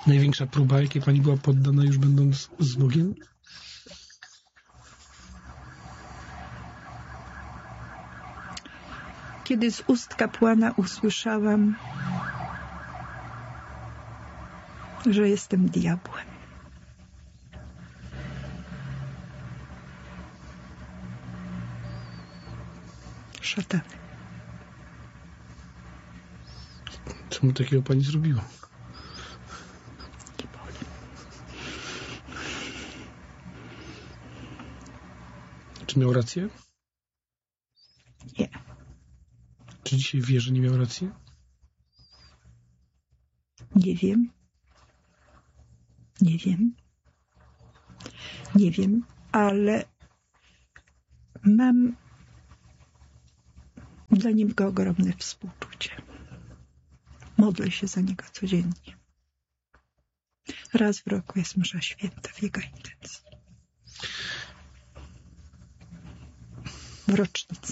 Największa próba, jakiej pani była poddana już będąc z Bogiem? Kiedy z ust kapłana usłyszałam, że jestem diabłem. Szatanem. Co mu takiego pani zrobiło? Nie powiem. Czy miał rację? Nie. Czy dzisiaj wie, że nie miał racji? Nie wiem. Nie wiem. Nie wiem, ale mam dla niego ogromne współczucie. Modlę się za niego codziennie. Raz w roku jest msza święta w jego intencji. W rocznicę.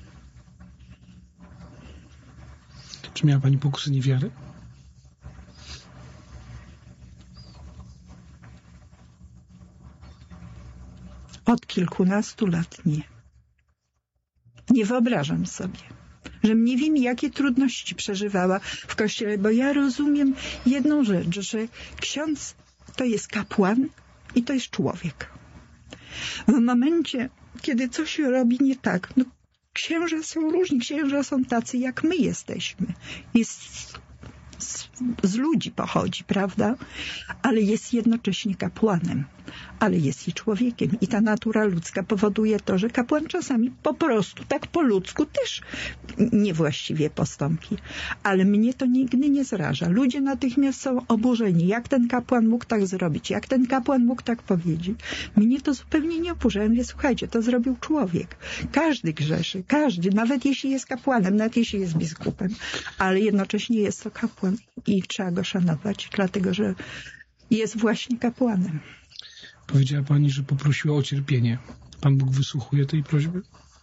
Czy miała pani pokusy niewiary? Od kilkunastu lat nie. Nie wyobrażam sobie, żebym nie wiem, jakie trudności przeżywała w kościele, bo ja rozumiem jedną rzecz, że ksiądz to jest kapłan i to jest człowiek. W momencie, kiedy coś robi nie tak, no księża są różni, księża są tacy, jak my jesteśmy. Z ludzi pochodzi, prawda? Ale jest jednocześnie kapłanem, ale jest i człowiekiem. I ta natura ludzka powoduje to, że kapłan czasami po prostu tak po ludzku też niewłaściwie postąpi. Ale mnie to nigdy nie zraża. Ludzie natychmiast są oburzeni. Jak ten kapłan mógł tak zrobić? Jak ten kapłan mógł tak powiedzieć? Mnie to zupełnie nie oburza. Ja mówię, słuchajcie, to zrobił człowiek. Każdy grzeszy. Każdy. Nawet jeśli jest kapłanem, nawet jeśli jest biskupem. Ale jednocześnie jest to kapłan. I trzeba go szanować, dlatego że jest właśnie kapłanem. Powiedziała pani, że poprosiła o cierpienie. Pan Bóg wysłuchuje tej prośby?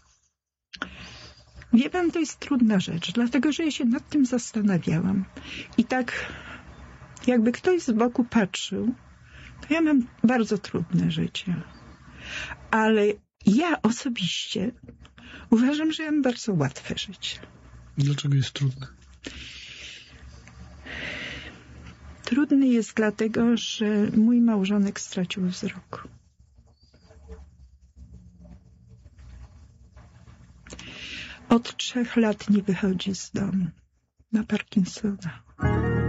Wie pan, to jest trudna rzecz, dlatego że ja się nad tym zastanawiałam. I tak jakby ktoś z boku patrzył, to ja mam bardzo trudne życie. Ale ja osobiście uważam, że ja mam bardzo łatwe życie. Dlaczego jest trudne? Trudny jest dlatego, że mój małżonek stracił wzrok. Od 3 lat nie wychodzi z domu. Ma Parkinsona.